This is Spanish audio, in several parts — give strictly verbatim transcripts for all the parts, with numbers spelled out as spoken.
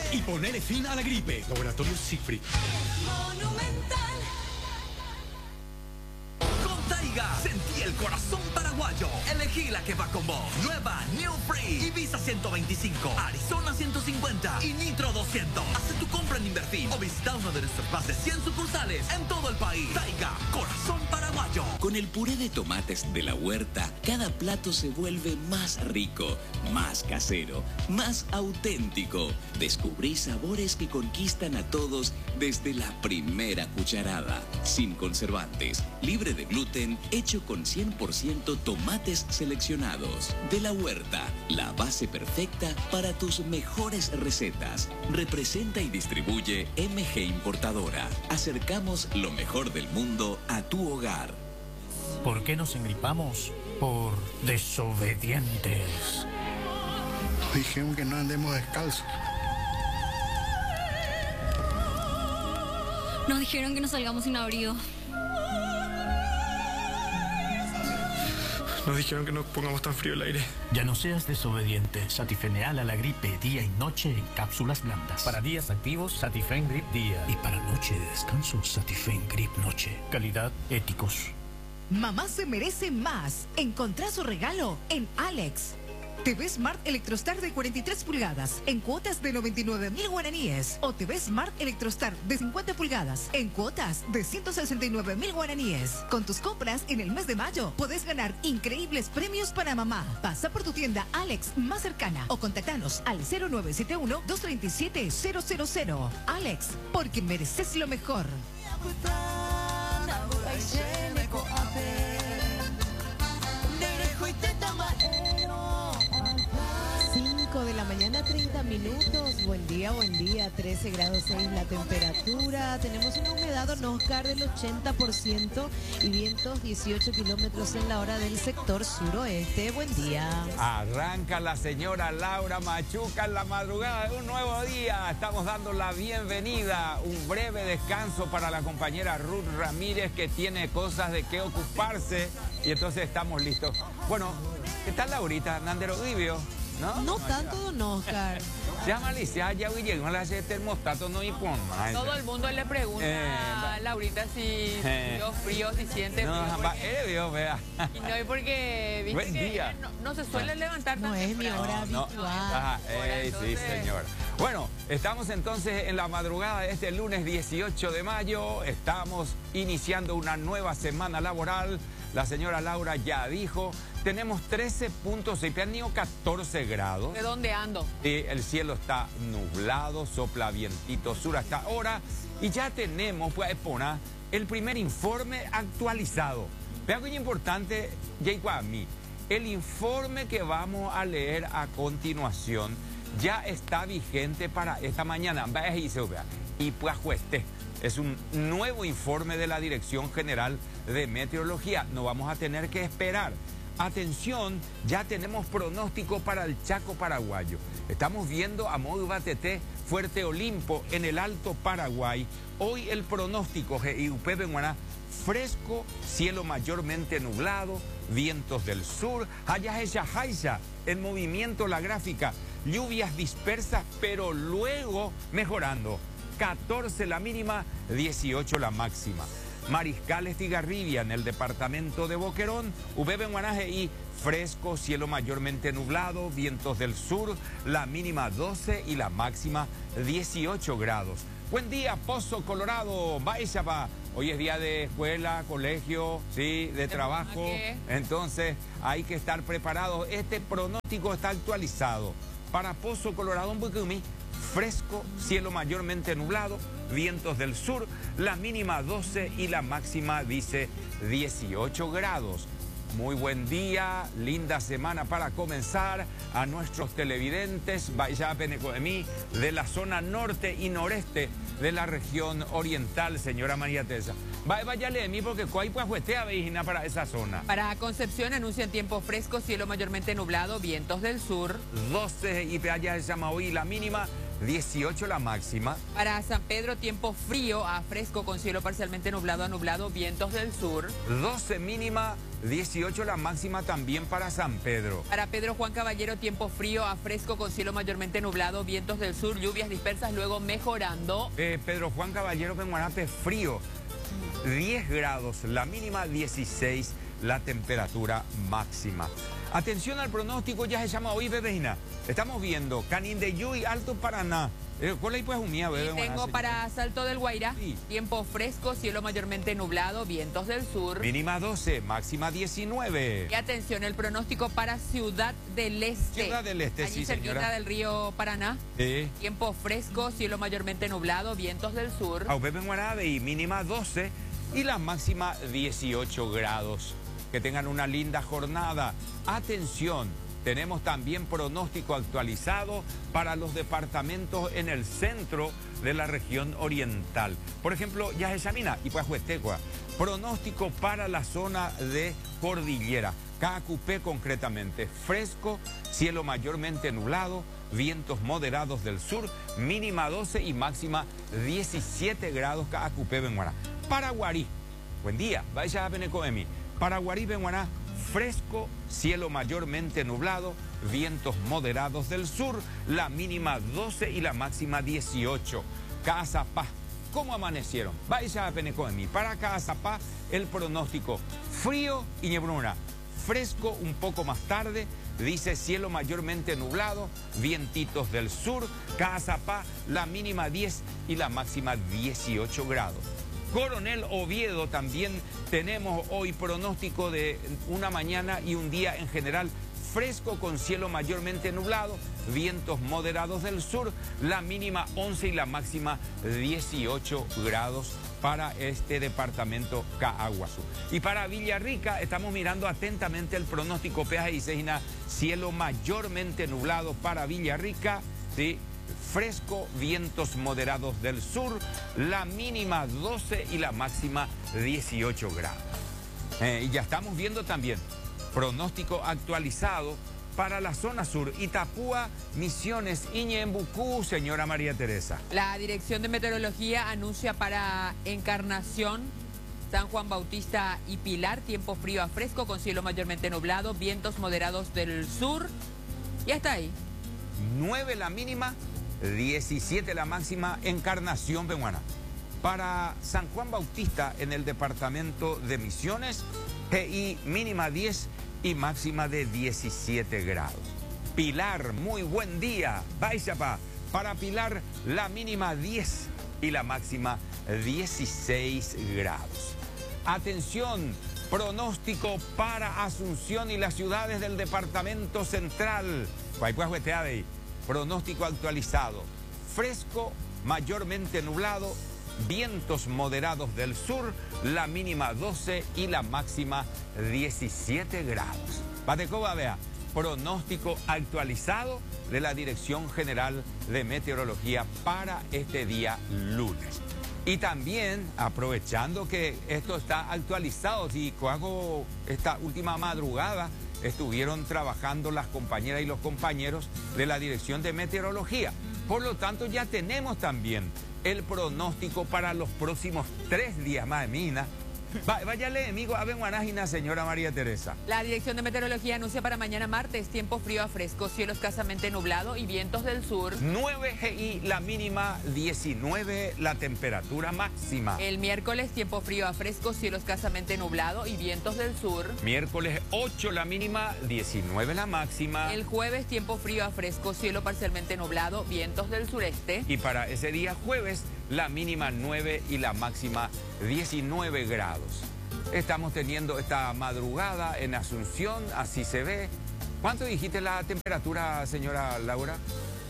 y ponerle fin a la gripe. Laboratorio Siegfried. Monumental. Con Taiga, sentí el corazón paraguayo. Elegí la que va con vos. Nueva New Free, Ibiza ciento veinticinco, Arizona ciento cincuenta y Nitro doscientos. Haz tu compra en Invertir o visita uno de nuestros más de cien sucursales en todo el país. Taiga, corazón paraguayo. Con el puré de tomates de la huerta, cada plato se vuelve más rico, más casero, más auténtico. Descubrí sabores que conquistan a todos desde la primera cucharada. Sin conservantes, libre de gluten, hecho con cien por ciento tomates seleccionados. De la huerta, la base perfecta para tus mejores recetas. Representa y distribuye M G Importadora. Acercamos lo mejor del mundo a tu hogar. ¿Por qué nos engripamos? Por desobedientes. Dijeron que no andemos descalzos. Nos dijeron que no salgamos sin abrigo. Nos dijeron que no pongamos tan frío el aire. Ya no seas desobediente. Satifeneal a la gripe día y noche en cápsulas blandas. Para días activos, Satifen Grip Día. Y para noche de descanso, Satifen Grip Noche. Calidad, éticos. Mamá se merece más. Encontrá su regalo en Alex. T V Smart Electrostar de cuarenta y tres pulgadas en cuotas de noventa y nueve mil guaraníes. O T V Smart Electrostar de cincuenta pulgadas en cuotas de ciento sesenta y nueve mil guaraníes. Con tus compras en el mes de mayo podés ganar increíbles premios para mamá. Pasa por tu tienda Alex más cercana o contactanos al cero nueve siete uno, dos tres siete, cero cero cero. Alex, porque mereces lo mejor. cinco de la mañana, treinta minutos. Buen día, buen día. trece grados seis la temperatura. Tenemos una humedad, don Oscar, del ochenta por ciento y vientos dieciocho kilómetros en la hora del sector suroeste. Buen día. Arranca la señora Laura Machuca en la madrugada de un nuevo día. Estamos dando la bienvenida. Un breve descanso para la compañera Ruth Ramírez, que tiene cosas de qué ocuparse. Y entonces estamos listos. Bueno, ¿qué tal, Laurita? Nandero Divio. No, no tanto, don Oscar. Se llama Alicia, ya voy llegando a la termostato, no impone más. Todo el mundo le pregunta eh, a Laurita si eh, sintió frío, si siente no, frío. No, eres Dios, vea. Y no es porque, viste Buen que día. No, no se suele levantar tan No es mi hora no, habitual. No, ajá, ey, entonces... sí, señor. Bueno, estamos entonces en la madrugada de este lunes dieciocho de mayo. Estamos iniciando una nueva semana laboral. La señora Laura ya dijo, tenemos trece punto seis, han tenido catorce grados. ¿De dónde ando? Y el cielo está nublado, sopla vientito sur hasta ahora. Y ya tenemos, pues, Epona, el primer informe actualizado. Vean que es importante, a mí, el informe que vamos a leer a continuación ya está vigente para esta mañana. Y pues, este es un nuevo informe de la Dirección General de Meteorología. No vamos a tener que esperar. Atención, ya tenemos pronóstico para el Chaco paraguayo. Estamos viendo a modo Batete, Fuerte Olimpo, en el Alto Paraguay. Hoy el pronóstico, I U P Benguaná, fresco, cielo mayormente nublado, vientos del sur, Hayajaya, en movimiento la gráfica, lluvias dispersas, pero luego mejorando. catorce la mínima, dieciocho la máxima. Mariscal Estigarribia en el departamento de Boquerón, Ubebe Guanaje y fresco, cielo mayormente nublado, vientos del sur, la mínima doce y la máxima dieciocho grados. Buen día, Pozo Colorado, Baixaba. Hoy es día de escuela, colegio, sí, de trabajo. Entonces hay que estar preparados. Este pronóstico está actualizado. Para Pozo Colorado, un Bucumi, fresco, cielo mayormente nublado, vientos del sur, la mínima doce y la máxima dice dieciocho grados. Muy buen día, linda semana para comenzar. A nuestros televidentes, vaya Penecoemí, de la zona norte y noreste de la región oriental, señora María Teresa. Vaya de mí porque cuál pues juestea vigina para esa zona. Para Concepción anuncian tiempo fresco, cielo mayormente nublado, vientos del sur. doce y allá se llama hoy la mínima dieciocho la máxima. Para San Pedro, tiempo frío a fresco con cielo parcialmente nublado a nublado, vientos del sur. doce mínima, dieciocho la máxima también para San Pedro. Para Pedro Juan Caballero, tiempo frío a fresco con cielo mayormente nublado, vientos del sur, lluvias dispersas, luego mejorando. Eh, Pedro Juan Caballero, Benguanape, frío. diez grados, la mínima dieciséis, la temperatura máxima. Atención al pronóstico, ya se llama hoy, Bebeina. Estamos viendo Canindeyú y Alto Paraná. Eh, ¿Cuál ahí pues un mía, bebé? Y tengo para Salto del Guairá, sí. Tiempo fresco, cielo mayormente nublado, vientos del sur. Mínima doce, máxima diecinueve. Y atención, el pronóstico para Ciudad del Este. Ciudad del Este, allí sí, cerquita señora. del río Paraná. Sí. Tiempo fresco, cielo mayormente nublado, vientos del sur. Aupé Benguanabe y mínima doce y la máxima dieciocho grados. Que tengan una linda jornada. Atención, tenemos también pronóstico actualizado para los departamentos en el centro de la región oriental. Por ejemplo, Yajesamina y Puajuetecua. Pronóstico para la zona de cordillera. Caacupé concretamente. Fresco, cielo mayormente nublado, vientos moderados del sur, mínima doce y máxima diecisiete grados Caacupé, Benguaná. Paraguarí, buen día, vaya a Benecoemi. Paraguarí, Benguaná, fresco, cielo mayormente nublado, vientos moderados del sur, la mínima doce y la máxima dieciocho. Caazapá, ¿cómo amanecieron? Vaya a Benecoemi. Para Caazapá, el pronóstico frío y neblina. Fresco un poco más tarde, dice cielo mayormente nublado, vientitos del sur, Caazapá, la mínima diez y la máxima dieciocho grados. Coronel Oviedo también tenemos hoy pronóstico de una mañana y un día en general fresco con cielo mayormente nublado, vientos moderados del sur, la mínima once y la máxima dieciocho grados para este departamento Caaguazú. Y para Villarrica estamos mirando atentamente el pronóstico Peaje y Seina, cielo mayormente nublado para Villarrica, ¿sí? Fresco, vientos moderados del sur, la mínima doce y la máxima dieciocho grados. Eh, y ya estamos viendo también pronóstico actualizado para la zona sur, Itapúa, Misiones, Iñembucú, señora María Teresa. La Dirección de Meteorología anuncia para Encarnación, San Juan Bautista y Pilar, tiempo frío a fresco con cielo mayormente nublado, vientos moderados del sur. Y hasta ahí. nueve la mínima, diecisiete la máxima, Encarnación, Benguaná. Para San Juan Bautista en el departamento de Misiones, G I mínima diez y máxima de diecisiete grados. Pilar, muy buen día, Baixapa. Para Pilar, la mínima diez y la máxima dieciséis grados. Atención, pronóstico para Asunción y las ciudades del departamento central. Pronóstico actualizado. Fresco, mayormente nublado, vientos moderados del sur, la mínima doce y la máxima diecisiete grados. Batecoba, vea, pronóstico actualizado de la Dirección General de Meteorología para este día lunes. Y también, aprovechando que esto está actualizado, si hago esta última madrugada, estuvieron trabajando las compañeras y los compañeros de la Dirección de Meteorología. Por lo tanto, ya tenemos también el pronóstico para los próximos tres días más de mina. Váyale, amigo, a Benguanájina, señora María Teresa. La Dirección de Meteorología anuncia para mañana martes tiempo frío a fresco, cielo escasamente nublado y vientos del sur. nueve G I, la mínima, diecinueve la temperatura máxima. El miércoles tiempo frío a fresco, cielo escasamente nublado y vientos del sur. Miércoles ocho la mínima, diecinueve la máxima. El jueves tiempo frío a fresco, cielo parcialmente nublado, vientos del sureste. Y para ese día jueves, la mínima nueve y la máxima diecinueve grados. Estamos teniendo esta madrugada en Asunción, así se ve. ¿Cuánto dijiste la temperatura, señora Laura?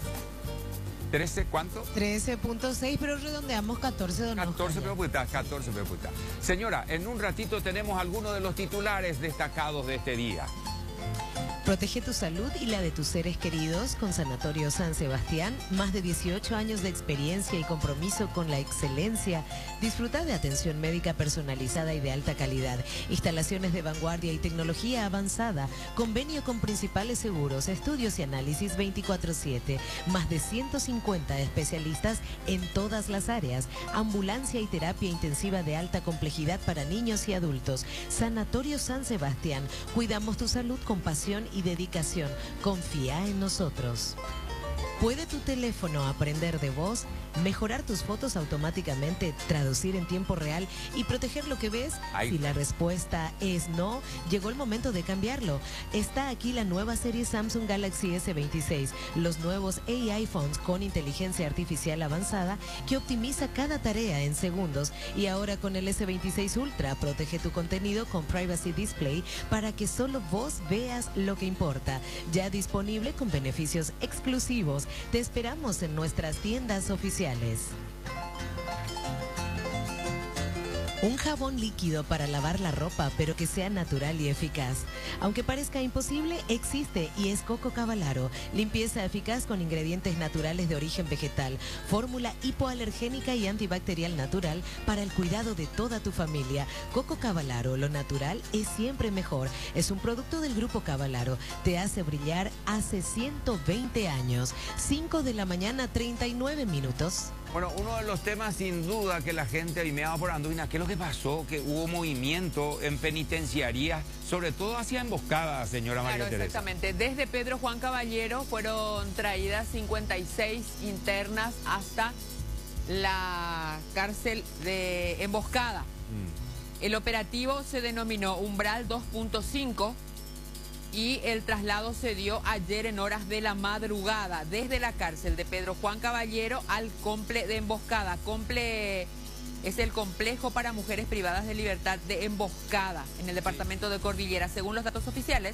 ¿trece cuánto? trece punto seis, pero redondeamos catorce, don Oscar. catorce, pero puta, catorce, pero puta. Señora, en un ratito tenemos algunos de los titulares destacados de este día. Protege tu salud y la de tus seres queridos con Sanatorio San Sebastián. Más de dieciocho años de experiencia y compromiso con la excelencia. Disfruta de atención médica personalizada y de alta calidad. Instalaciones de vanguardia y tecnología avanzada. Convenio con principales seguros, estudios y análisis veinticuatro siete. Más de ciento cincuenta especialistas en todas las áreas. Ambulancia y terapia intensiva de alta complejidad para niños y adultos. Sanatorio San Sebastián. Cuidamos tu salud con pasión y dedicación. Confía en nosotros. ¿Puede tu teléfono aprender de voz, mejorar tus fotos automáticamente, traducir en tiempo real y proteger lo que ves? Ay. Si la respuesta es no, llegó el momento de cambiarlo. Está aquí la nueva serie Samsung Galaxy ese veintiséis, los nuevos A I phones con inteligencia artificial avanzada que optimiza cada tarea en segundos. Y ahora con el ese veintiséis Ultra, protege tu contenido con Privacy Display para que solo vos veas lo que importa. Ya disponible con beneficios exclusivos. Te esperamos en nuestras tiendas oficiales. Un jabón líquido para lavar la ropa, pero que sea natural y eficaz. Aunque parezca imposible, existe y es Coco Cavalaro. Limpieza eficaz con ingredientes naturales de origen vegetal. Fórmula hipoalergénica y antibacterial natural para el cuidado de toda tu familia. Coco Cavalaro, lo natural es siempre mejor. Es un producto del Grupo Cavalaro. Te hace brillar hace ciento veinte años. cinco de la mañana, treinta y nueve minutos. Bueno, uno de los temas sin duda que la gente vimeaba por Anduina, ¿qué es lo que pasó? Que hubo movimiento en penitenciaría, sobre todo hacia emboscadas, señora María Claro, Teresa. exactamente. Desde Pedro Juan Caballero fueron traídas cincuenta y seis internas hasta la cárcel de emboscada. Mm. El operativo se denominó Umbral dos punto cinco. Y el traslado se dio ayer en horas de la madrugada desde la cárcel de Pedro Juan Caballero al comple de Emboscada. Comple es el complejo para mujeres privadas de libertad de Emboscada en el departamento de Cordillera. Según los datos oficiales,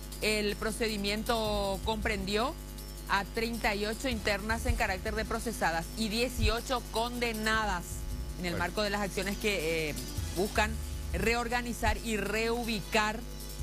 el procedimiento comprendió a treinta y ocho internas en carácter de procesadas y dieciocho condenadas en el marco de las acciones que eh, buscan reorganizar y reubicar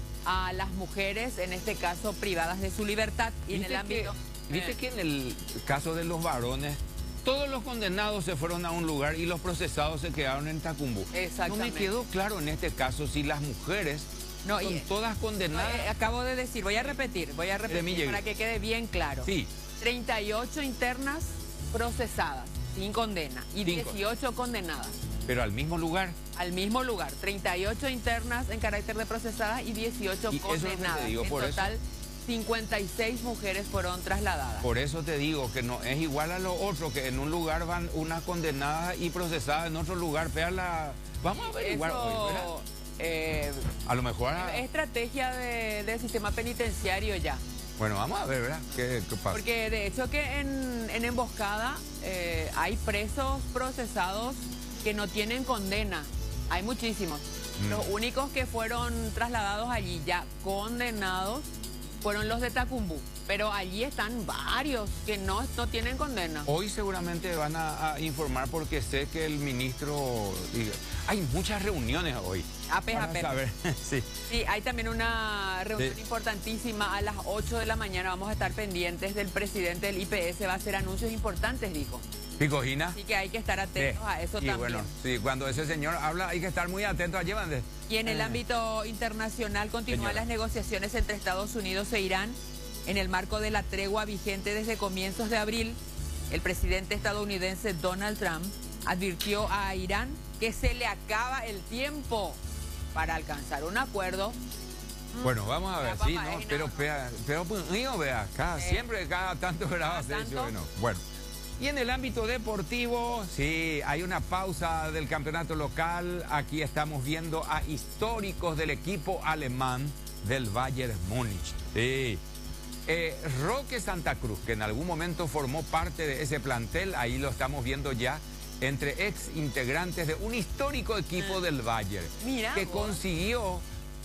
a las mujeres, en este caso privadas de su libertad. Y en el ámbito... Que, Viste eh. que en el caso de los varones, todos los condenados se fueron a un lugar y los procesados se quedaron en Tacumbú. Exactamente. No me quedó claro en este caso si las mujeres no, son y, todas condenadas. No, eh, acabo de decir, voy a repetir, voy a repetir para que quede bien claro. Sí. treinta y ocho internas procesadas, sin condena, y Cinco. dieciocho condenadas. Pero al mismo lugar. Al mismo lugar, treinta y ocho internas en carácter de procesadas y dieciocho y condenadas. Eso es lo que te digo, en por total, eso. cincuenta y seis mujeres fueron trasladadas. Por eso te digo que no es igual a lo otro, que en un lugar van unas condenadas y procesadas, en otro lugar, vea la... Vamos a averiguar hoy, ¿verdad? Eh, a lo mejor... A... Estrategia de, del sistema penitenciario ya. Bueno, vamos a ver, ¿verdad? ¿Qué, qué pasa? Porque de hecho que en, en Emboscada eh, hay presos procesados que no tienen condena. Hay muchísimos. Mm. Los únicos que fueron trasladados allí ya condenados fueron los de Tacumbú. Pero allí están varios que no, no tienen condena. Hoy seguramente van a, a informar porque sé que el ministro... Hay muchas reuniones hoy. Ape, ape. sí. sí, hay también una reunión sí. importantísima a las ocho de la mañana. Vamos a estar pendientes del presidente del I P S. Va a hacer anuncios importantes, dijo. Picojina. Así que hay que estar atentos sí. a eso y también. Bueno, sí, cuando ese señor habla hay que estar muy atentos. Allí van de... Y en el eh. ámbito internacional continúan las negociaciones entre Estados Unidos e Irán en el marco de la tregua vigente desde comienzos de abril. El presidente estadounidense Donald Trump advirtió a Irán que se le acaba el tiempo para alcanzar un acuerdo. Bueno, vamos a ver, sí, ¿no? Pero, pero, pero pues, mío, vea, cada, eh, siempre cada tanto graba tanto. Bueno, bueno. Y en el ámbito deportivo, sí, hay una pausa del campeonato local. Aquí estamos viendo a históricos del equipo alemán del Bayern Múnich. Sí. Eh, Roque Santa Cruz, que en algún momento formó parte de ese plantel, ahí lo estamos viendo ya, entre ex integrantes de un histórico equipo del Bayern, Mira, que vos. consiguió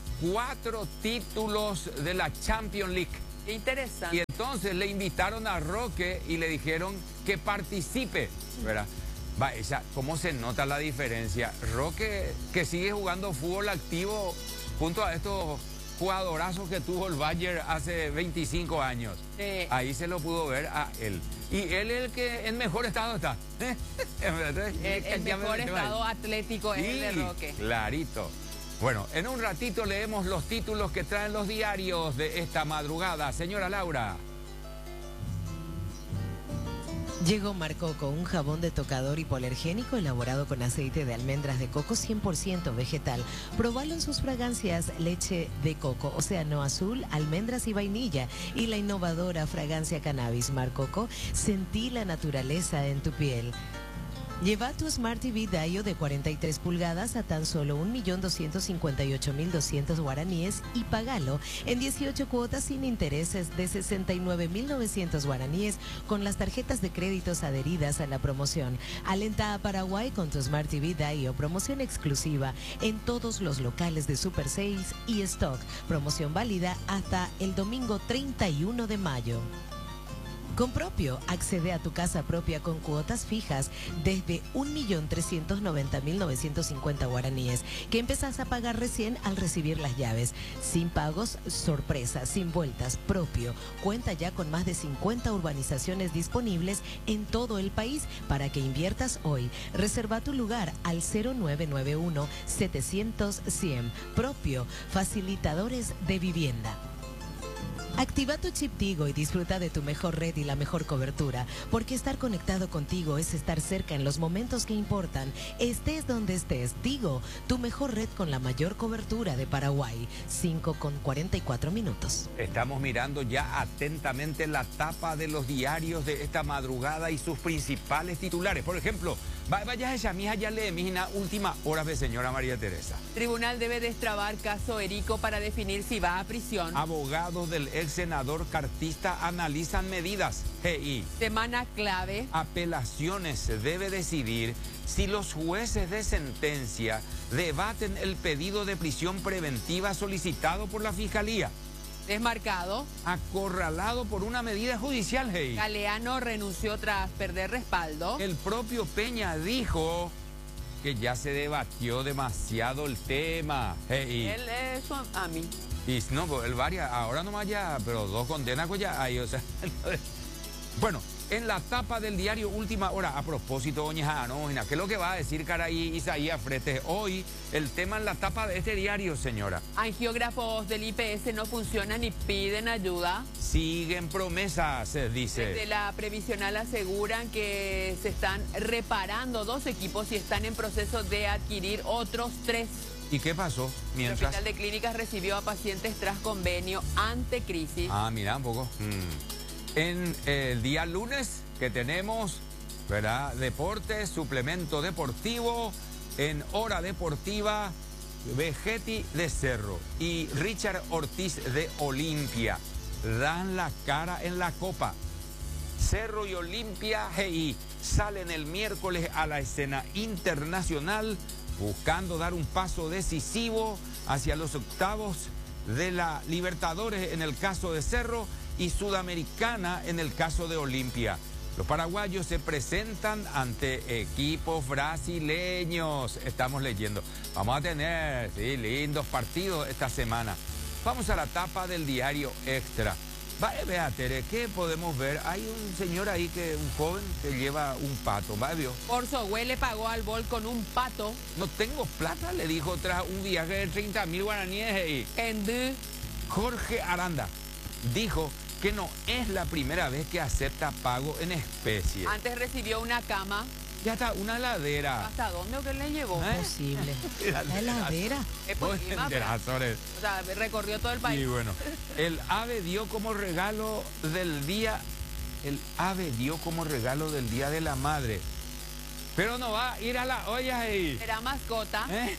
cuatro títulos de la Champions League. Qué interesante. Y entonces le invitaron a Roque y le dijeron que participe, ¿verdad? Va, esa, ¿cómo se nota la diferencia? Roque, que sigue jugando fútbol activo junto a estos jugadorazos que tuvo el Bayern hace veinticinco años. Sí. Ahí se lo pudo ver a él. Y él es el que en mejor estado está. el, el mejor estado atlético es sí, el de Roque. Clarito. Bueno, en un ratito leemos los títulos que traen los diarios de esta madrugada. Señora Laura. Llegó Marcoco, un jabón de tocador hipoalergénico elaborado con aceite de almendras de coco cien por ciento vegetal. Probalo en sus fragancias leche de coco, océano azul, almendras y vainilla. Y la innovadora fragancia cannabis Marcoco, sentí la naturaleza en tu piel. Lleva tu Smart T V Daio de cuarenta y tres pulgadas a tan solo un millón doscientos cincuenta y ocho mil doscientos guaraníes y pagalo en dieciocho cuotas sin intereses de sesenta y nueve mil novecientos guaraníes con las tarjetas de créditos adheridas a la promoción. Alenta a Paraguay con tu Smart T V Daio, promoción exclusiva en todos los locales de Super seis y Stock. Promoción válida hasta el domingo treinta y uno de mayo. Con Propio, accede a tu casa propia con cuotas fijas desde un millón trescientos noventa mil novecientos cincuenta guaraníes, que empezás a pagar recién al recibir las llaves. Sin pagos, sorpresa, sin vueltas. Propio cuenta ya con más de cincuenta urbanizaciones disponibles en todo el país para que inviertas hoy. Reserva tu lugar al cero nueve nueve uno setecientos cien. Propio, facilitadores de vivienda. Activa tu chip Tigo y disfruta de tu mejor red y la mejor cobertura, porque estar conectado contigo es estar cerca en los momentos que importan. Estés donde estés, Tigo, tu mejor red con la mayor cobertura de Paraguay. cinco con cuarenta y cuatro minutos. Estamos mirando ya atentamente la tapa de los diarios de esta madrugada y sus principales titulares. Por ejemplo, vaya ella mija ya le mija última hora de señora María Teresa. Tribunal debe destrabar caso Erico para definir si va a prisión. Abogados del ex senador cartista analizan medidas. G I. Semana clave. Apelaciones debe decidir si los jueces de sentencia debaten el pedido de prisión preventiva solicitado por la Fiscalía. Desmarcado. Acorralado por una medida judicial, G I. Galeano renunció tras perder respaldo. El propio Peña dijo que ya se debatió demasiado el tema. G I. Él es su a mí. Y no, pues el varias, ahora nomás ya, pero dos condenas pues ya hay, o sea. Bueno, en la tapa del diario Última Hora, a propósito, doña Anógena, ¿qué es lo que va a decir caray Isaías Fretes hoy? El tema en la tapa de este diario, señora. Angiógrafos del I P S no funcionan y piden ayuda. Siguen promesas, se dice. Desde la previsional aseguran que se están reparando dos equipos y están en proceso de adquirir otros tres. ¿Y qué pasó mientras? El Hospital de Clínicas recibió a pacientes tras convenio ante crisis. Ah, mira un poco. Mm. En el día lunes que tenemos, ¿verdad? Deportes, suplemento deportivo, en Hora Deportiva, Vegetti de Cerro y Richard Ortiz de Olimpia dan la cara en la Copa. Cerro y Olimpia G I salen el miércoles a la escena internacional, buscando dar un paso decisivo hacia los octavos de la Libertadores en el caso de Cerro y Sudamericana en el caso de Olimpia. Los paraguayos se presentan ante equipos brasileños. Estamos leyendo. Vamos a tener, sí, lindos partidos esta semana. Vamos a la tapa del diario Extra. Va, vea, Tere, ¿qué podemos ver? Hay un señor ahí, que un joven que lleva un pato, ¿va, vio? Por su abuelo le pagó al bol con un pato. No tengo plata, le dijo tras un viaje de treinta mil guaraníes. Y Endú. Jorge Aranda dijo que no es la primera vez que acepta pago en especie. Antes recibió una cama. Ya está, una heladera. ¿Hasta dónde o qué le llevó? ¿Eh? Posible. ¿La heladera? Es posible, o sea, recorrió todo el país. Y bueno, el AVE dio como regalo del día, el AVE dio como regalo del Día de la Madre. Pero no va a ir a la olla ahí. Será mascota. ¿Eh?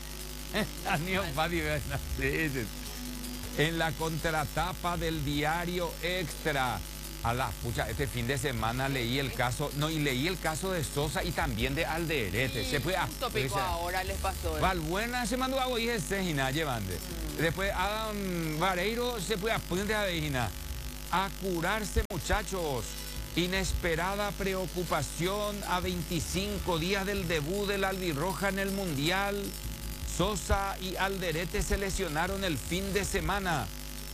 En la contratapa del diario Extra. A la pucha, este fin de semana leí el caso, no, y leí el caso de Sosa y también de Alderete. Sí, se puede, un tópico ahora les pasó. Valbuena se mandó a oír y nada llevande. Mm. Después Adam Vareiro se puede apuntar a Vejina. A curarse, muchachos. Inesperada preocupación a veinticinco días del debut del Albirroja en el Mundial. Sosa y Alderete se lesionaron el fin de semana.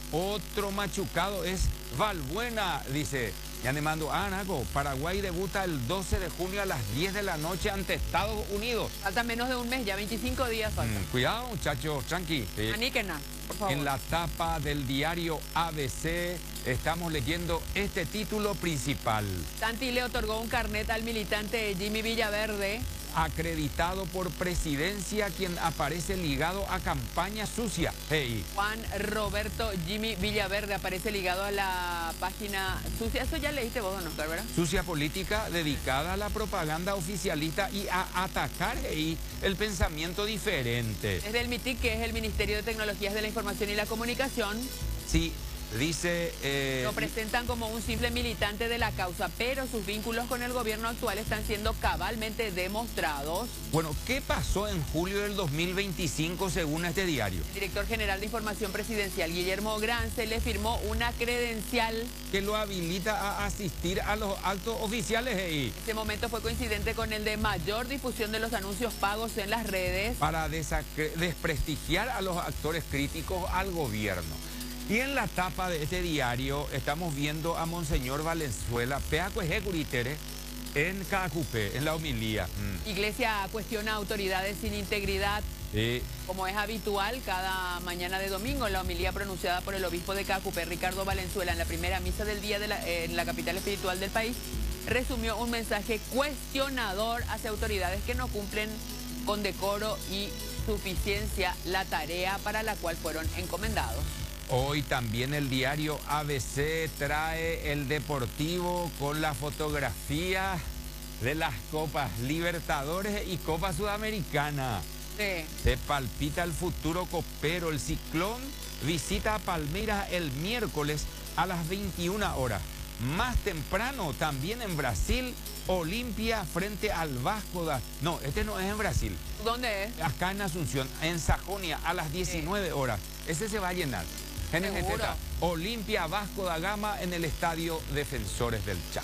Otro machucado es Valbuena, dice. Ya me mando, ah, Naco, Paraguay debuta el doce de junio a las diez de la noche ante Estados Unidos. Falta menos de un mes, ya veinticinco días falta. Mm, cuidado, muchachos, tranqui. Eh, Aníquena, por favor. En la tapa del diario A B C estamos leyendo este título principal. Santi le otorgó un carnet al militante Jimmy Villaverde. Acreditado por Presidencia, quien aparece ligado a campaña sucia. Hey. Juan Roberto Jimmy Villaverde aparece ligado a la página sucia. Eso ya leíste vos, ¿no, verdad? Sucia política dedicada a la propaganda oficialista y a atacar hey, el pensamiento diferente. Desde el MITIC, que es el Ministerio de Tecnologías de la Información y la Comunicación. Sí. Dice... Eh, lo presentan como un simple militante de la causa, pero sus vínculos con el gobierno actual están siendo cabalmente demostrados. Bueno, ¿qué pasó en julio del dos mil veinticinco según este diario? El director general de Información Presidencial, Guillermo Grance, le firmó una credencial que lo habilita a asistir a los actos oficiales. Hey. Ese momento fue coincidente con el de mayor difusión de los anuncios pagos en las redes. Para desprestigiar a los actores críticos al gobierno. Y en la tapa de este diario estamos viendo a Monseñor Valenzuela, Peaco Ejecuritere, en Cacupé, en la homilía. Mm. Iglesia cuestiona autoridades sin integridad. Sí. Como es habitual, cada mañana de domingo, en la homilía pronunciada por el obispo de Cacupé, Ricardo Valenzuela, en la primera misa del día de la, eh, en la capital espiritual del país, resumió un mensaje cuestionador hacia autoridades que no cumplen con decoro y suficiencia la tarea para la cual fueron encomendados. Hoy también el diario A B C trae el deportivo con la fotografía de las Copas Libertadores y Copa Sudamericana. Sí. Se palpita el futuro copero. El Ciclón visita a Palmeiras el miércoles a las veintiuna horas. Más temprano, también en Brasil, Olimpia frente al Vasco da... No, este no es en Brasil. ¿Dónde es? Acá en Asunción, en Sajonia, a las diecinueve horas. Ese se va a llenar. N G Z, Olimpia Vasco da Gama en el Estadio Defensores del Chaco.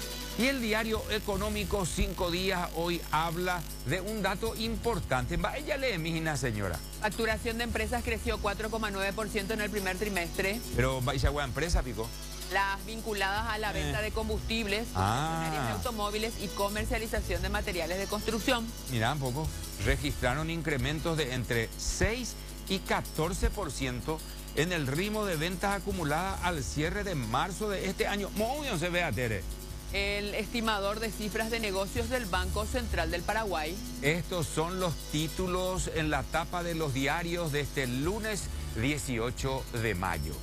Y el diario económico Cinco Días hoy habla de un dato importante. Ella lee, mi señora. Facturación de empresas creció cuatro coma nueve por ciento en el primer trimestre. Pero vaya buena empresa, Pico. Las vinculadas a la venta eh. de combustibles, ah. de automóviles y comercialización de materiales de construcción. Mira un poco, registraron incrementos de entre seis y catorce por ciento en el ritmo de ventas acumuladas al cierre de marzo de este año. Muy bien se ve a Tere. El estimador de cifras de negocios del Banco Central del Paraguay. Estos son los títulos en la tapa de los diarios de este lunes dieciocho de mayo.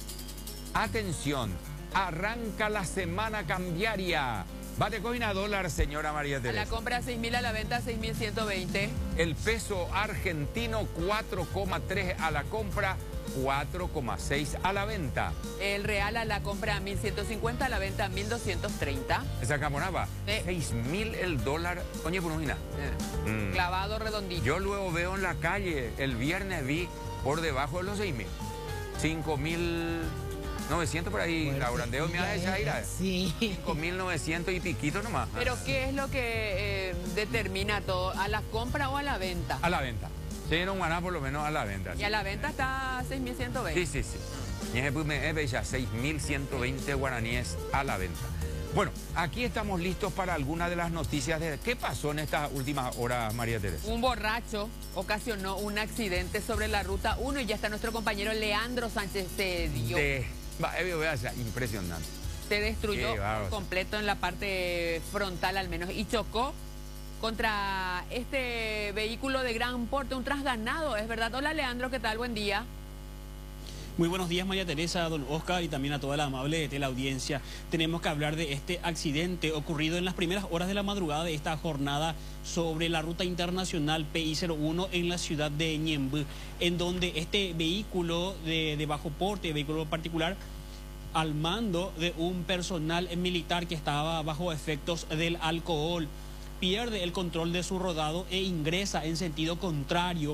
Atención, arranca la semana cambiaria. Bate coina dólar, señora María Teresa. A la compra seis mil, a la venta seis mil ciento veinte. El peso argentino cuatro coma tres a la compra, cuatro coma seis a la venta. El real a la compra a mil ciento cincuenta, a la venta a mil doscientos treinta. Esa camonaba, sí. seis mil el dólar. Oye, por una. Eh. Mm. Clavado redondito. Yo luego veo en la calle, el viernes vi por debajo de los seis mil. cinco mil novecientos por ahí, bueno, Laurandeo me ha de Chaira. Sí. cinco mil novecientos y piquito nomás. Pero ¿qué es lo que eh, determina todo? ¿A la compra o a la venta? A la venta. Sí, no ganar por lo menos a la venta. Y a la venta está seis mil ciento veinte. Sí, sí, sí. seis mil ciento veinte guaraníes a la venta. Bueno, aquí estamos listos para algunas de las noticias de... ¿Qué pasó en estas últimas horas, María Teresa? Un borracho ocasionó un accidente sobre la ruta uno y ya está nuestro compañero Leandro Sánchez. Se dio... De... Va, impresionante. Se destruyó por completo en la parte frontal al menos y chocó contra este vehículo de gran porte, un transganado, ¿es verdad? Hola Leandro, ¿qué tal? Buen día. Muy buenos días, María Teresa, don Oscar y también a toda la amable teleaudiencia. Tenemos que hablar de este accidente ocurrido en las primeras horas de la madrugada de esta jornada sobre la ruta internacional P I cero uno en la ciudad de Ñemby, en donde este vehículo de, de bajo porte, vehículo particular, al mando de un personal militar que estaba bajo efectos del alcohol, pierde el control de su rodado e ingresa en sentido contrario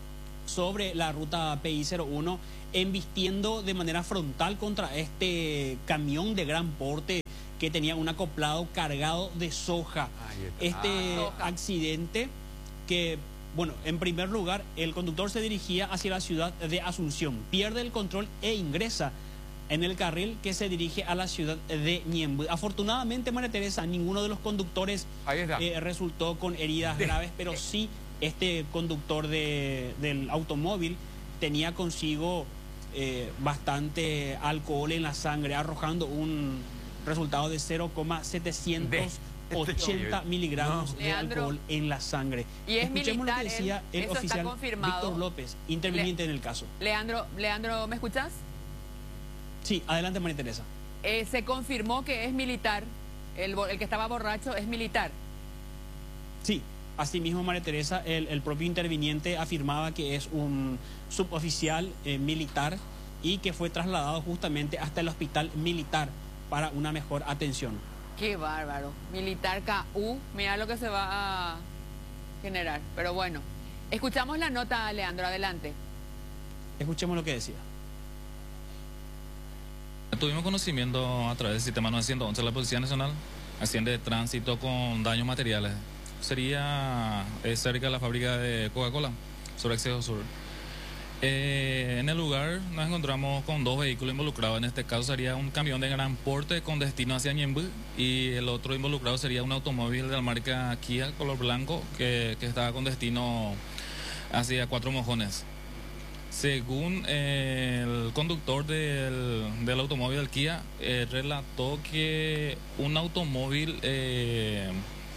sobre la ruta P I cero uno, embistiendo de manera frontal contra este camión de gran porte que tenía un acoplado cargado de soja. Este ah, accidente que Bueno, en primer lugar, el conductor se dirigía hacia la ciudad de Asunción, pierde el control e ingresa en el carril que se dirige a la ciudad de Ñemby. Afortunadamente, María Teresa, ninguno de los conductores eh, resultó con heridas de... graves, pero sí este conductor de, del automóvil tenía consigo eh, bastante alcohol en la sangre, arrojando un resultado de cero coma setecientos ochenta miligramos no. de Leandro, alcohol en la sangre. Y es Escuchemos militar, lo que decía el eso oficial está confirmado. Víctor López, interviniente Le... en el caso. Leandro, Leandro, ¿me escuchas? Sí, adelante, María Teresa. Eh, se confirmó que es militar, el, el que estaba borracho es militar. Sí, asimismo, María Teresa, el, el propio interviniente afirmaba que es un suboficial eh, militar y que fue trasladado justamente hasta el hospital militar para una mejor atención. Qué bárbaro. Militar K U, mira lo que se va a generar. Pero bueno, escuchamos la nota, Leandro, adelante. Escuchemos lo que decía. Tuvimos conocimiento a través del sistema novecientos once de la Policía Nacional, accidente de tránsito con daños materiales. Sería eh, cerca de la fábrica de Coca-Cola, sobre Exceso Sur. Eh, en el lugar nos encontramos con dos vehículos involucrados. En este caso sería un camión de gran porte con destino hacia Ñemby y el otro involucrado sería un automóvil de la marca Kia color blanco que, que estaba con destino hacia Cuatro Mojones. Según eh, el conductor del, del automóvil del Kia, eh, relató que un automóvil eh,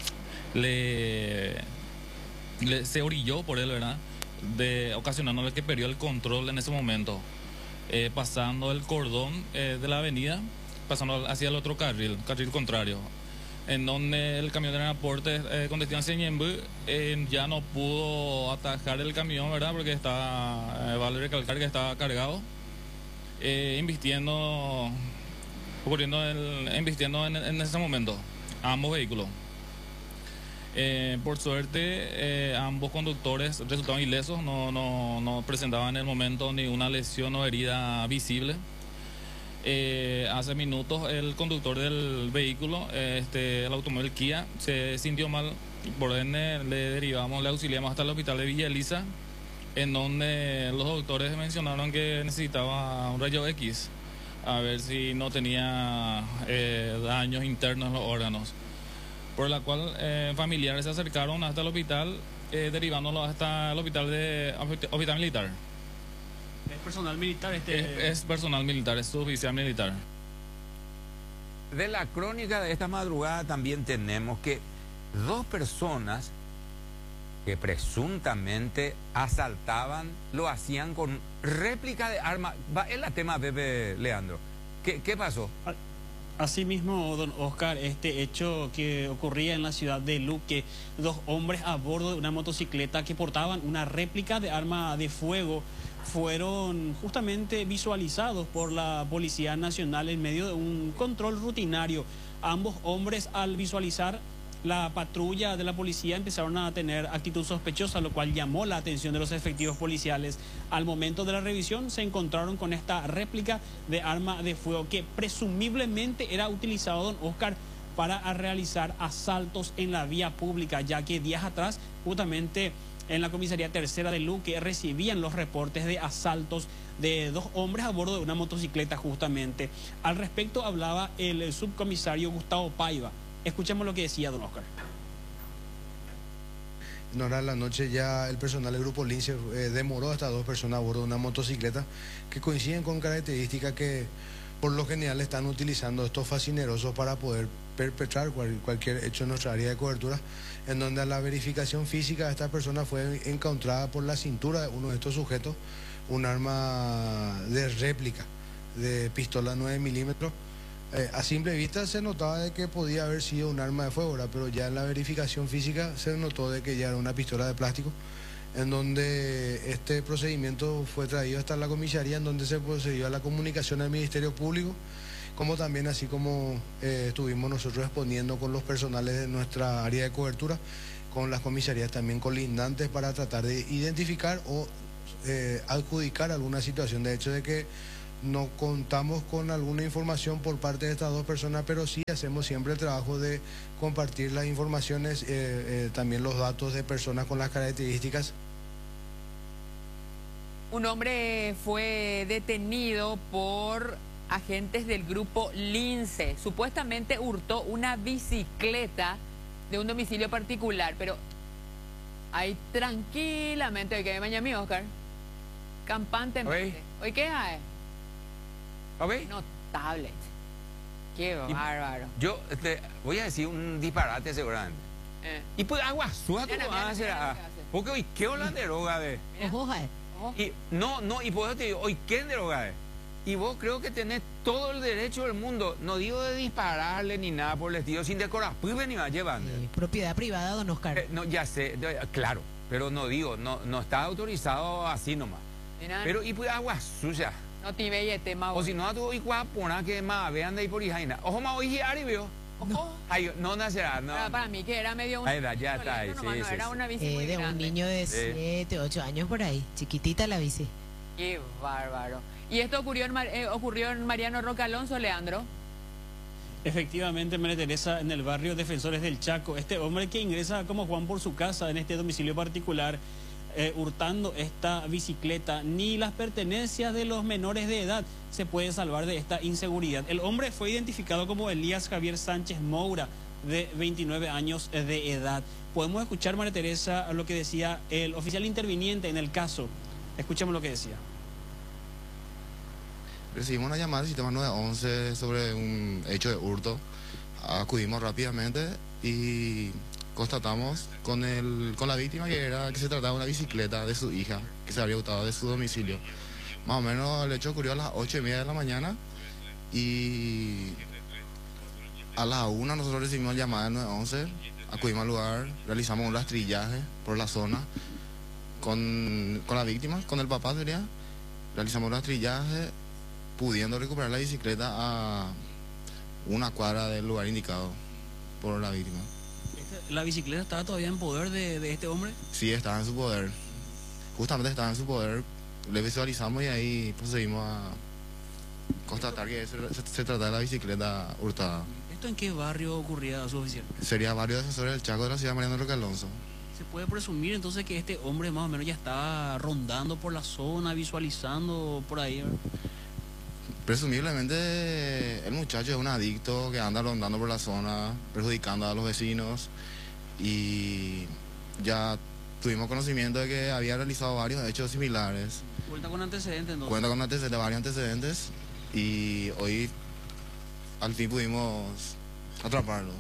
le, le se orilló por él, ¿verdad? De, ocasionándole que perdió el control en ese momento, eh, pasando el cordón eh, de la avenida, pasando hacia el otro carril, carril contrario, en donde el camión de transporte eh, con destino hacia Ñemby eh, ya no pudo atajar el camión, ¿verdad? Porque estaba, eh, vale recalcar que estaba cargado, eh, invistiendo, ocurriendo el, invistiendo en, en ese momento ambos vehículos. Eh, por suerte, eh, ambos conductores resultaron ilesos, no, no, no presentaban en el momento ni una lesión o herida visible. Eh, hace minutos el conductor del vehículo, este, el automóvil Kia, se sintió mal, por ende le derivamos, le auxiliamos hasta el hospital de Villa Elisa, en donde los doctores mencionaron que necesitaba un rayo X, a ver si no tenía eh, daños internos en los órganos. Por la cual eh, familiares se acercaron hasta el hospital, eh, derivándolo hasta el hospital de hospital militar. ¿Es personal militar este? Es, es personal militar, es suboficial militar. De la crónica de esta madrugada también tenemos que dos personas que presuntamente asaltaban, lo hacían con réplica de arma. Es el tema, Pepe, Leandro. ¿Qué, qué pasó? Asimismo, don Oscar, este hecho que ocurría en la ciudad de Luque, dos hombres a bordo de una motocicleta que portaban una réplica de arma de fuego fueron justamente visualizados por la Policía Nacional en medio de un control rutinario. Ambos hombres, al visualizar la patrulla de la policía, empezaron a tener actitud sospechosa, lo cual llamó la atención de los efectivos policiales. Al momento de la revisión se encontraron con esta réplica de arma de fuego que presumiblemente era utilizado, don Oscar, para realizar asaltos en la vía pública, ya que días atrás justamente en la comisaría tercera de Luque recibían los reportes de asaltos de dos hombres a bordo de una motocicleta justamente. Al respecto hablaba el subcomisario Gustavo Paiva. Escuchemos lo que decía don Oscar. En hora de la noche ya el personal del Grupo Lince eh, demoró a estas dos personas a bordo de una motocicleta que coinciden con características que por lo general están utilizando estos fascinerosos para poder perpetrar cual, cualquier hecho en nuestra área de cobertura, en donde a la verificación física de esta persona fue encontrada por la cintura de uno de estos sujetos un arma de réplica de pistola nueve milímetros. Eh, a simple vista se notaba de que podía haber sido un arma de fuego, ¿verdad? Pero ya en la verificación física se notó de que ya era una pistola de plástico, en donde este procedimiento fue traído hasta la comisaría, en donde se procedió a la comunicación al Ministerio Público, como también así como eh, estuvimos nosotros exponiendo con los personales de nuestra área de cobertura, con las comisarías también colindantes para tratar de identificar o eh, adjudicar alguna situación de hecho de que no contamos con alguna información por parte de estas dos personas, pero sí hacemos siempre el trabajo de compartir las informaciones, eh, eh, también los datos de personas con las características. Un hombre fue detenido por agentes del grupo Lince. Supuestamente hurtó una bicicleta de un domicilio particular, pero ahí tranquilamente, hoy que me mañana mi Oscar, campantemente. ¿Hoy qué hay? ¿Okay? Notable. Qué bárbaro. Yo te voy a decir un disparate seguramente. Eh. Y pues agua suave Mira, como mira, van a hacer. mira ah, lo que hace. Porque hoy qué la droga de. Ojo, eh. Y no, no, y por eso te digo, hoy qué droga de. Y vos creo que tenés todo el derecho del mundo, no digo de dispararle ni nada por el estilo, sin decorar, pues venía llevando. Sí, propiedad privada, don Oscar. Eh, no, ya sé, de, claro, pero no digo, no, no está autorizado así nomás. Mira, Pero y pues agua sucia. no te ve el tema. O si no, tú y guapona que más vean de ahí por Ijaina. Ojo, más hoy Ari veo. Ojo. Ay, no nacerá, no. Para, para mí que era medio un... Ahí está, ya está ahí, no, sí, no, sí, era sí. una bici Eh, muy de un grande. niño de Sí. siete, ocho años por ahí. Chiquitita la bici. Qué bárbaro. ¿Y esto ocurrió en, Mar- eh, ocurrió en Mariano Roca Alonso, Leandro? Efectivamente, María Teresa, en el barrio Defensores del Chaco, este hombre que ingresa como Juan por su casa en este domicilio particular, eh, hurtando esta bicicleta, ni las pertenencias de los menores de edad se puede salvar de esta inseguridad. El hombre fue identificado como Elías Javier Sánchez Moura, de veintinueve años de edad. Podemos escuchar, María Teresa, lo que decía el oficial interviniente en el caso. Escuchemos lo que decía. Recibimos una llamada del sistema nueve once sobre un hecho de hurto. Acudimos rápidamente y constatamos con el con la víctima que era que se trataba de una bicicleta de su hija que se había hurtado de su domicilio. Más o menos el hecho ocurrió a las ocho y media de la mañana y a las una nosotros recibimos llamada del nueve once, acudimos al lugar, realizamos un rastrillaje por la zona con, con la víctima, con el papá sería, realizamos un rastrillaje pudiendo recuperar la bicicleta a una cuadra del lugar indicado por la víctima. ¿La bicicleta estaba todavía en poder de, de este hombre? Sí, estaba en su poder. Justamente estaba en su poder. Le visualizamos y ahí procedimos a constatar que se, se, se trata de la bicicleta hurtada. ¿Esto en qué barrio ocurría, su oficial? Sería barrio Defensores del Chaco de la ciudad de Mariano Roca Alonso. ¿Se puede presumir entonces que este hombre más o menos ya está rondando por la zona, visualizando por ahí, ¿verdad? Presumiblemente el muchacho es un adicto que anda rondando por la zona, perjudicando a los vecinos, y ya tuvimos conocimiento de que había realizado varios hechos similares. Cuenta con antecedentes, entonces. Cuenta con antecedentes, varios antecedentes, y hoy al fin pudimos atraparlo.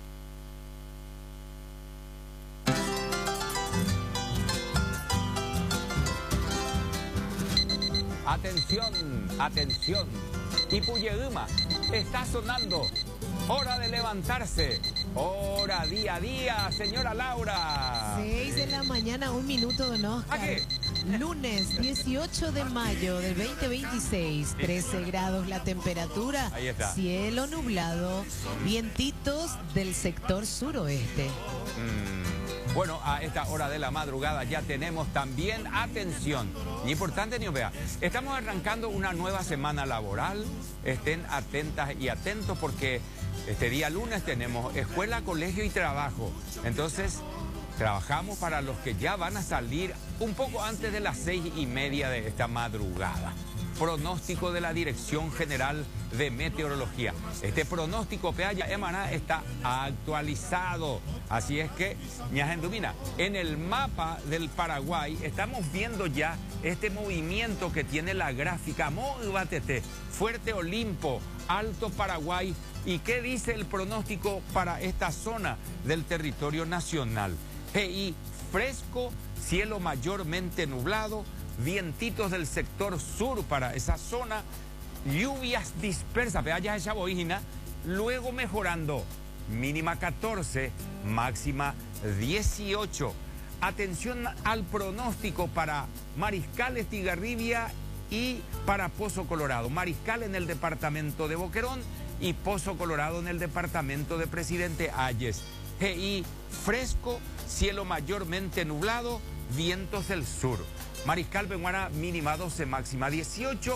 Atención, atención. Ipuyeuma, está sonando. Hora de levantarse. Hora día a día, señora Laura. seis de la mañana, un minuto, don Oscar. Lunes dieciocho de mayo del veinte veintiséis, trece grados la temperatura. Ahí está. Cielo nublado, vientitos del sector suroeste. Mm, bueno, a esta hora de la madrugada ya tenemos también atención. Y importante, niños, vea, estamos arrancando una nueva semana laboral. Estén atentas y atentos porque este día lunes tenemos escuela, colegio y trabajo. Entonces, trabajamos para los que ya van a salir un poco antes de las seis y media de esta madrugada. Pronóstico de la Dirección General de Meteorología. Este pronóstico Peaya Emaná está actualizado. Así es que, ñajendumina, en el mapa del Paraguay estamos viendo ya este movimiento que tiene la gráfica Moibatete, Fuerte Olimpo, Alto Paraguay. ¿Y qué dice el pronóstico para esta zona del territorio nacional? G I fresco, cielo mayormente nublado, vientitos del sector sur para esa zona, lluvias dispersas, vea esa boígina, luego mejorando, mínima catorce, máxima dieciocho. Atención al pronóstico para Mariscal, Estigarribia y para Pozo Colorado. Mariscal en el departamento de Boquerón y Pozo Colorado en el departamento de Presidente Hayes. G I fresco, cielo mayormente nublado, vientos del sur. Mariscal Benguara mínima doce, máxima dieciocho.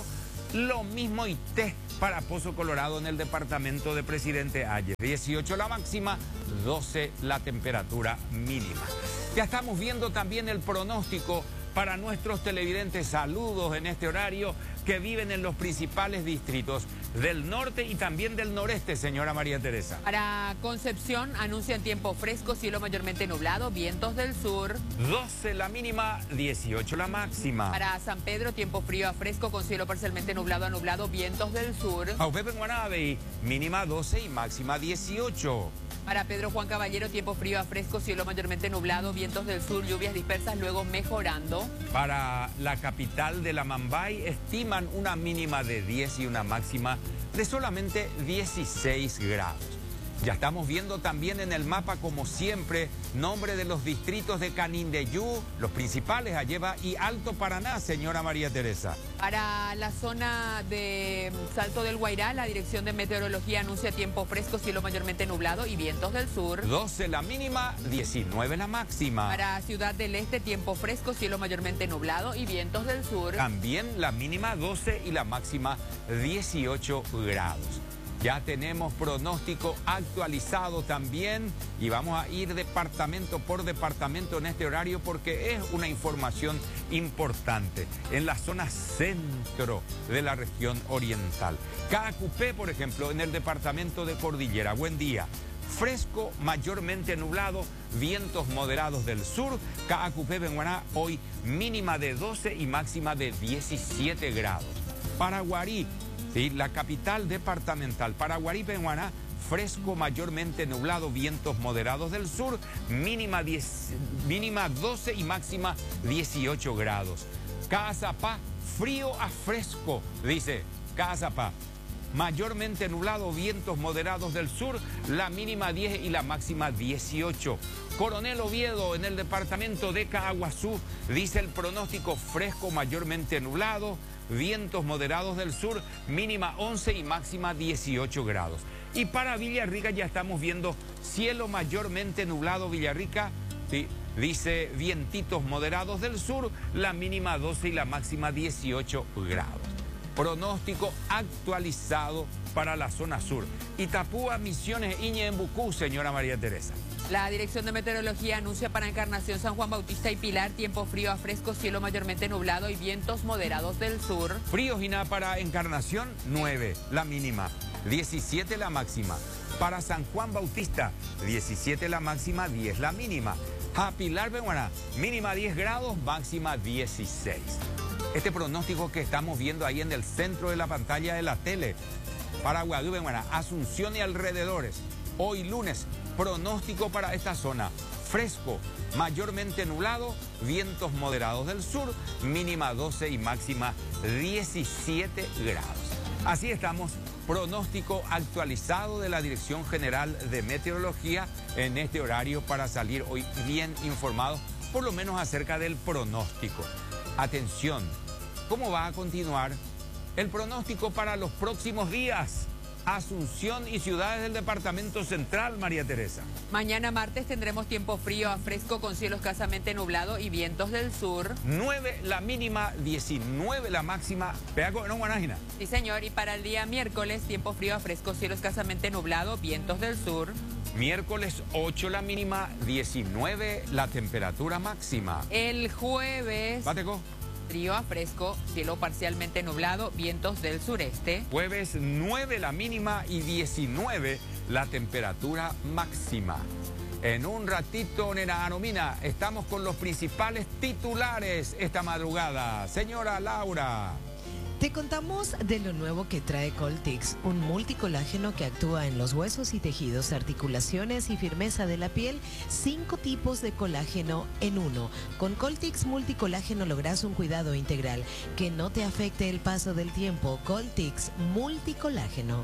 Lo mismo y test para Pozo Colorado en el departamento de Presidente Ayes. dieciocho la máxima, doce la temperatura mínima. Ya estamos viendo también el pronóstico para nuestros televidentes. Saludos en este horario que viven en los principales distritos del norte y también del noreste, señora María Teresa. Para Concepción anuncian tiempo fresco, cielo mayormente nublado, vientos del sur. doce la mínima, dieciocho la máxima. Para San Pedro, tiempo frío a fresco con cielo parcialmente nublado a nublado, vientos del sur. Aupepe en Guanabey, mínima doce y máxima dieciocho. Para Pedro Juan Caballero, tiempo frío a fresco, cielo mayormente nublado, vientos del sur, lluvias dispersas, luego mejorando. Para la capital de la Mambay, estiman una mínima de diez y una máxima de solamente dieciséis grados. Ya estamos viendo también en el mapa, como siempre, nombre de los distritos de Canindeyú, los principales, Ayeva y Alto Paraná, señora María Teresa. Para la zona de Salto del Guairá, la Dirección de Meteorología anuncia tiempo fresco, cielo mayormente nublado y vientos del sur. doce la mínima, diecinueve la máxima. Para Ciudad del Este, tiempo fresco, cielo mayormente nublado y vientos del sur. También la mínima doce y la máxima dieciocho grados. Ya tenemos pronóstico actualizado también y vamos a ir departamento por departamento en este horario porque es una información importante en la zona centro de la región oriental. Caacupé, por ejemplo, en el departamento de Cordillera. Buen día. Fresco, mayormente nublado, vientos moderados del sur. Caacupé, Benguaná, hoy mínima de doce y máxima de diecisiete grados. Paraguarí. Sí, la capital departamental, Paraguarí, Pehuaná, fresco, mayormente nublado, vientos moderados del sur, mínima, diez, mínima doce y máxima dieciocho grados. Caazapá, frío a fresco, dice Caazapá. Mayormente nublado, vientos moderados del sur, la mínima diez y la máxima dieciocho. Coronel Oviedo, en el departamento de Caaguazú, dice el pronóstico fresco, mayormente nublado, vientos moderados del sur, mínima once y máxima dieciocho grados. Y para Villarrica ya estamos viendo cielo mayormente nublado, Villarrica, sí, dice vientitos moderados del sur, la mínima doce y la máxima dieciocho grados. Pronóstico actualizado para la zona sur. Itapúa, Misiones, Iñembucú, señora María Teresa. La Dirección de Meteorología anuncia para Encarnación, San Juan Bautista y Pilar tiempo frío a fresco, cielo mayormente nublado y vientos moderados del sur. Frío, Gina, para Encarnación, nueve la mínima, diecisiete la máxima. Para San Juan Bautista, diecisiete la máxima, diez la mínima. A Pilar, Benguaná, mínima diez grados, máxima dieciséis. Este pronóstico que estamos viendo ahí en el centro de la pantalla de la tele. Para Guadú, Benguaná, Asunción y alrededores. Hoy lunes, pronóstico para esta zona. Fresco, mayormente nublado, vientos moderados del sur, mínima doce y máxima diecisiete grados. Así estamos, pronóstico actualizado de la Dirección General de Meteorología en este horario para salir hoy bien informados, por lo menos acerca del pronóstico. Atención, ¿cómo va a continuar el pronóstico para los próximos días? Asunción y ciudades del departamento central, María Teresa. Mañana martes tendremos tiempo frío a fresco con cielo escasamente nublado y vientos del sur. nueve la mínima, diecinueve la máxima. Peaco, no, Guanájina. Sí, señor. Y para el día miércoles, tiempo frío a fresco, cielo escasamente nublado, vientos del sur. Miércoles ocho la mínima, diecinueve la temperatura máxima. El jueves... Bateco. Frío a fresco, cielo parcialmente nublado, vientos del sureste. Jueves nueve la mínima y diecinueve la temperatura máxima. En un ratito, nena Anomina, estamos con los principales titulares esta madrugada. Señora Laura. Te contamos de lo nuevo que trae Coltix, un multicolágeno que actúa en los huesos y tejidos, articulaciones y firmeza de la piel, cinco tipos de colágeno en uno. Con Coltix multicolágeno logras un cuidado integral que no te afecte el paso del tiempo. Coltix multicolágeno.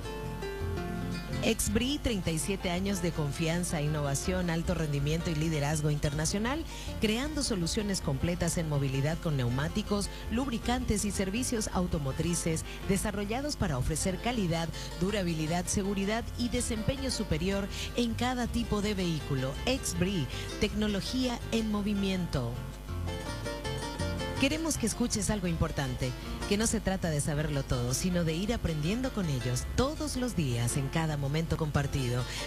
Exbri, treinta y siete años de confianza, innovación, alto rendimiento y liderazgo internacional, creando soluciones completas en movilidad con neumáticos, lubricantes y servicios automotrices desarrollados para ofrecer calidad, durabilidad, seguridad y desempeño superior en cada tipo de vehículo. Exbri, tecnología en movimiento. Queremos que escuches algo importante, que no se trata de saberlo todo, sino de ir aprendiendo con ellos todos los días en cada momento compartido.